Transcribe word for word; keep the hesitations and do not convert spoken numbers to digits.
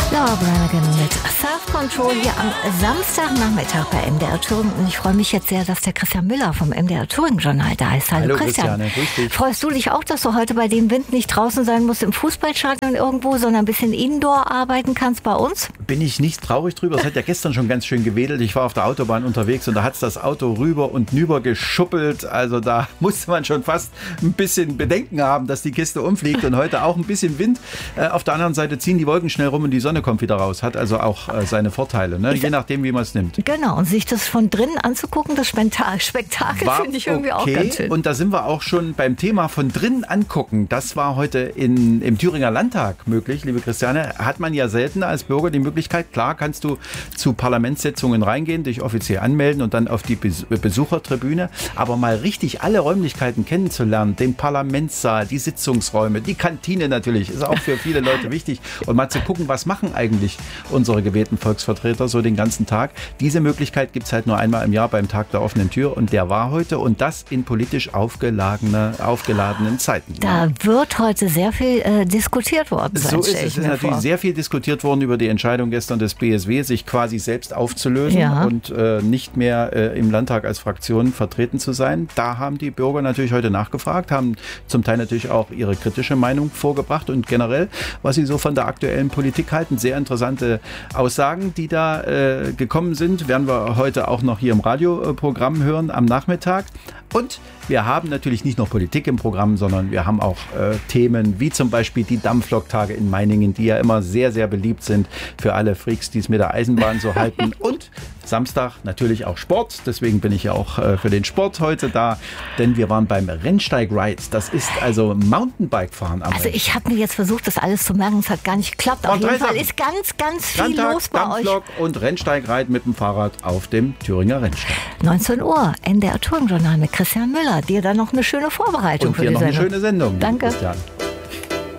Laura Branigan mit Self-Control hier am Samstagnachmittag bei M D R Touring. Und ich freue mich jetzt sehr, dass der Christian Müller vom M D R Touring-Journal da ist. Hallo, Hallo Christian. Christiane, grüß dich. Freust du dich auch, dass du heute bei dem Wind nicht draußen sein musst im Fußballstadion irgendwo, sondern ein bisschen Indoor arbeiten kannst bei uns? Bin ich nicht traurig drüber. Es hat ja gestern schon ganz schön gewedelt. Ich war auf der Autobahn unterwegs und da hat es das Auto rüber und nüber geschuppelt. Also da musste man schon fast ein bisschen Bedenken haben, dass die Kiste umfliegt. Und heute auch ein bisschen Wind. Äh, auf der anderen Seite ziehen die Wolken schnell rum und die Sonne kommt wieder raus. Hat also auch äh, seine Vorteile, ne? Je nachdem, wie man es nimmt. Genau, und sich das von drinnen anzugucken, das Spektakel finde ich irgendwie okay. auch ganz schön. Und da sind wir auch schon beim Thema von drinnen angucken. Das war heute in, im Thüringer Landtag möglich, liebe Christiane. Hat man ja selten als Bürger die Möglichkeit. Klar kannst du zu Parlamentssitzungen reingehen, dich offiziell anmelden und dann auf die Besuchertribüne. Aber mal richtig alle Räumlichkeiten kennenzulernen, den Parlamentssaal, die Sitzungsräume, die Kantine natürlich, ist auch für viele Leute wichtig. Und mal zu gucken, was machen eigentlich unsere gewählten Volksvertreter so den ganzen Tag. Diese Möglichkeit gibt es halt nur einmal im Jahr beim Tag der offenen Tür und der war heute und das in politisch aufgeladene, aufgeladenen Zeiten. Da wird heute sehr viel äh, diskutiert worden sein. So ist es. Es ist natürlich vor. sehr viel diskutiert worden über die Entscheidung gestern des B S W, sich quasi selbst aufzulösen ja. und äh, nicht mehr äh, im Landtag als Fraktion vertreten zu sein. Da haben die Bürger natürlich heute nachgefragt, haben zum Teil natürlich auch ihre kritische Meinung vorgebracht und generell, was sie so von der aktuellen Politik halten. Sehr interessante Aussagen, die da äh, gekommen sind, werden wir heute auch noch hier im Radioprogramm hören am Nachmittag. Und wir haben natürlich nicht nur Politik im Programm, sondern wir haben auch äh, Themen wie zum Beispiel die Dampfloktage in Meiningen, die ja immer sehr, sehr beliebt sind für alle Freaks, die es mit der Eisenbahn so halten. Und Samstag natürlich auch Sport. Deswegen bin ich ja auch äh, für den Sport heute da, denn wir waren beim Rennsteig Rides. Das ist also Mountainbike-Fahren am Also ich habe mir jetzt versucht, das alles zu merken. Es hat gar nicht geklappt. Auf jeden Fall ist ganz, ganz viel Landtag, los bei Dampflok euch. Und Rennsteig-Ride mit dem Fahrrad auf dem Thüringer Rennsteig. neunzehn Uhr, M D R Touring-Journal mit Christian Müller. Dir dann noch eine schöne Vorbereitung Und für dir die noch eine Sendung. schöne Sendung. Danke. Christian.